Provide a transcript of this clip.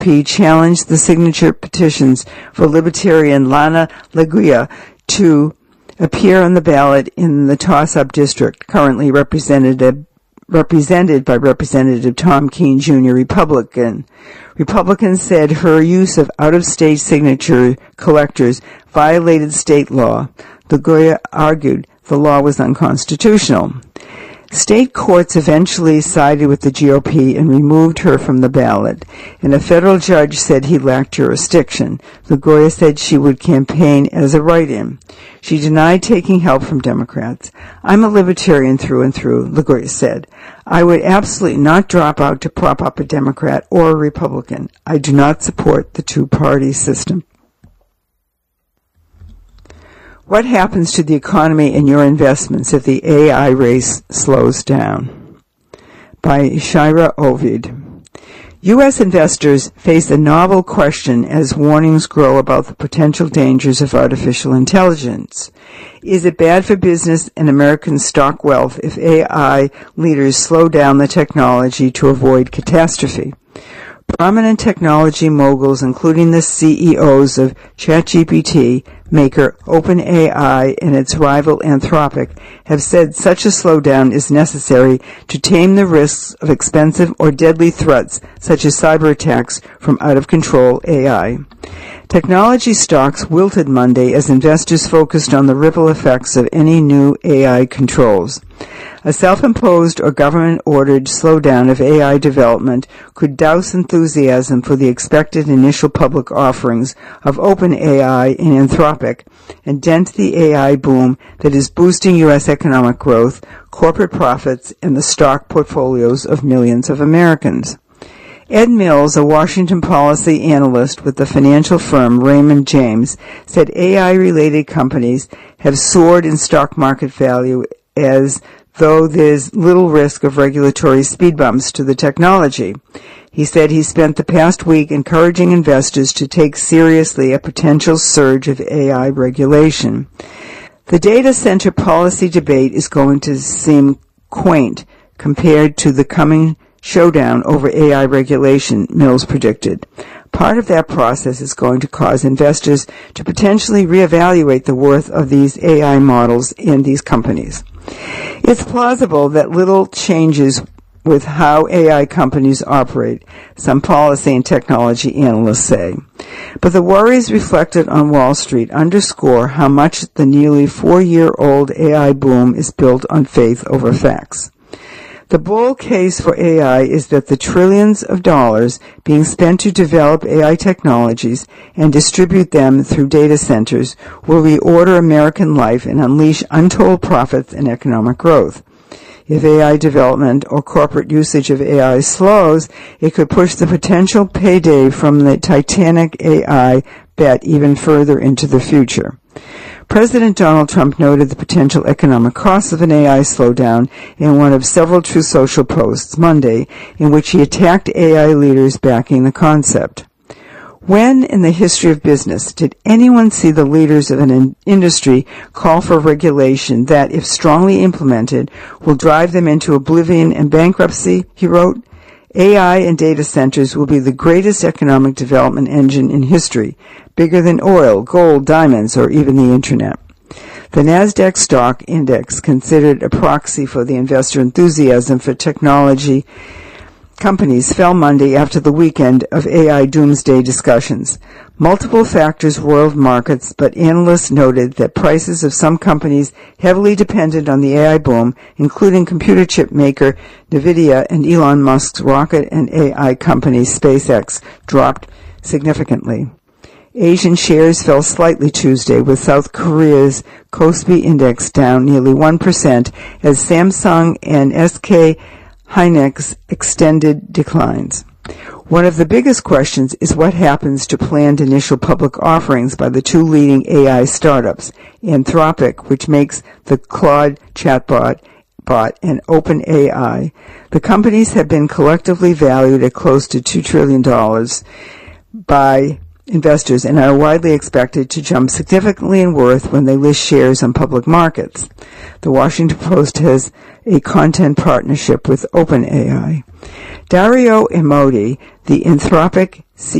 GOP challenged the signature petitions for Libertarian Lana LaGuia to appear on the ballot in the toss-up district, currently represented by Representative Tom Keene Jr., Republican. Republicans said her use of out-of-state signature collectors violated state law. LaGuia argued the law was unconstitutional. State courts eventually sided with the GOP and removed her from the ballot, and a federal judge said he lacked jurisdiction. LaGuia said she would campaign as a write-in. She denied taking help from Democrats. "I'm a libertarian through and through," LaGuia said. "I would absolutely not drop out to prop up a Democrat or a Republican. I do not support the two-party system." What happens to the economy and your investments if the AI race slows down? By Shira Ovid. U.S. investors face a novel question as warnings grow about the potential dangers of artificial intelligence. Is it bad for business and American stock wealth if AI leaders slow down the technology to avoid catastrophe? Prominent technology moguls, including the CEOs of ChatGPT maker OpenAI and its rival Anthropic, have said such a slowdown is necessary to tame the risks of expensive or deadly threats such as cyber attacks from out-of-control AI. Technology stocks wilted Monday as investors focused on the ripple effects of any new AI controls. A self-imposed or government-ordered slowdown of AI development could douse enthusiasm for the expected initial public offerings of OpenAI and Anthropic and dent the AI boom that is boosting U.S. economic growth, corporate profits, and the stock portfolios of millions of Americans. Ed Mills, a Washington policy analyst with the financial firm Raymond James, said AI-related companies have soared in stock market value as though there's little risk of regulatory speed bumps to the technology. He said he spent the past week encouraging investors to take seriously a potential surge of AI regulation. The data center policy debate is going to seem quaint compared to the coming showdown over AI regulation, Mills predicted. Part of that process is going to cause investors to potentially reevaluate the worth of these AI models in these companies. It's plausible that little changes with how AI companies operate, some policy and technology analysts say. But the worries reflected on Wall Street underscore how much the nearly 4-year-old AI boom is built on faith over facts. The bull case for AI is that the trillions of dollars being spent to develop AI technologies and distribute them through data centers will reorder American life and unleash untold profits and economic growth. If AI development or corporate usage of AI slows, it could push the potential payday from the Titanic AI bet even further into the future. President Donald Trump noted the potential economic costs of an AI slowdown in one of several Truth Social posts Monday, in which he attacked AI leaders backing the concept. When in the history of business did anyone see the leaders of an industry call for regulation that, if strongly implemented, will drive them into oblivion and bankruptcy, he wrote? AI and data centers will be the greatest economic development engine in history, bigger than oil, gold, diamonds, or even the Internet. The NASDAQ stock index, considered a proxy for the investor enthusiasm for technology companies, fell Monday after the weekend of AI doomsday discussions. Multiple factors roiled markets, but analysts noted that prices of some companies heavily dependent on the AI boom, including computer chip maker NVIDIA and Elon Musk's rocket and AI company SpaceX, dropped significantly. Asian shares fell slightly Tuesday, with South Korea's Kospi index down nearly 1% as Samsung and SK Hynix extended declines. One of the biggest questions is what happens to planned initial public offerings by the two leading AI startups, Anthropic, which makes the Claude chatbot, and OpenAI. The companies have been collectively valued at close to $2 trillion by investors and are widely expected to jump significantly in worth when they list shares on public markets. The Washington Post has a content partnership with OpenAI. Dario Amodei, the Anthropic CEO,